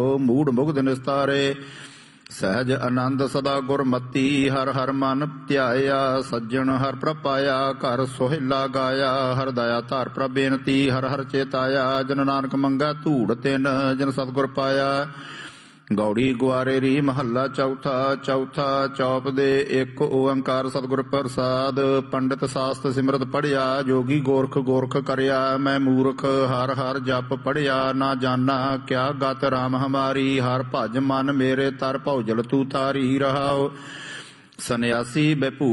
ਮੂੜ ਮੁਗਧ ਨਿਸਤਾਰੇ। ਸਹਿਜ ਆਨੰਦ ਸਦਾ ਗੁਰਮਤੀ ਹਰ ਹਰ ਮਨ ਧਿਆਇਆ। ਸੱਜਣ ਹਰ ਪ੍ਰਪਾਇਆ ਘਰ ਸੁਹੇਲਾ ਗਾਇਆ। ਹਰ ਦਇਆ ਧਾਰ ਪ੍ਰਭ ਬੇਨਤੀ ਹਰ ਹਰ ਚੇਤਾਇਆ। ਜਨ ਨਾਨਕ ਮੰਗੈ ਧੂੜ ਤਿਨ ਜਨ ਸਤਿਗੁਰ ਪਾਇਆ। ਗੌੜੀ ਗੁਆਰੇਰੀ ਮਹੱਲਾ ਚੌਥਾ। ਚੌਥਾ ਚੌਪ ਦੇ ਇੱਕ ਓੰਕਾਰ ਸਤਿਗੁਰ ਪ੍ਰਸਾਦ। ਪੰਡਿਤ ਸਾਸਤ ਸਿਮਰਤ ਪੜ੍ਹਿਆ ਜੋਗੀ ਗੋਰਖ ਗੋਰਖ ਕਰਿਆ। ਮੈਂ ਮੂਰਖ ਹਰ ਹਰ ਜਪ ਪੜ੍ਹਿਆ ਨਾ ਜਾਨਾ ਕਿਆ ਗਤ ਰਾਮ ਹਮਾਰੀ। ਹਰ ਭਜ ਮਨ ਮੇਰੇ ਤਰ ਭਉਜਲ ਤੂ ਤਾਰੀ ਰਹਾਉ। ਸੰਨਿਆਸੀ ਬੈਭੂ